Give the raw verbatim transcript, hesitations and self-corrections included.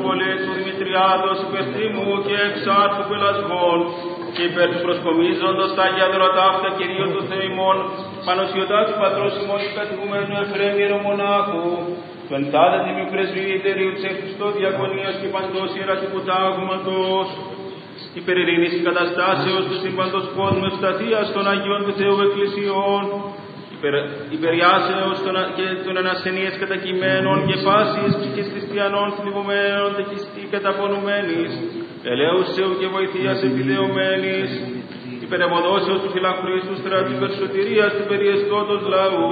πολίτου Δημητριάδος υπεστήμου και εξάρτου πελασμών, και υπέρ του προσκομίζοντος τα Αγία Δωροτάφτα Κυρίου του Θεού ημών, πανωσιωτά του Πατρός ημών του κατηγουμένου Εφραίμ Ιερομονάχου, του εν τάδε τιμίου πρεσβύτεριου της εκ Χριστού Διακονίας και παντός ιερατικού τάγματος, υπέρ ειρήνης και καταστάσεως του σύμπαντος κόσμου ευσταθίας των Αγίων του Θεού Εκκλησιών, υπεριάσεως και των ανασθενείες κατακειμένων και πάσης ψυχής χριστιανών θλιβωμένων τεκιστή καταπονουμένης, ελέους Θεού και βοηθείας επιδεωμένης, υπερευωδώσεως του φυλαχρίστου στρατού υπερσωτηρίας του περιεστώτος λαού,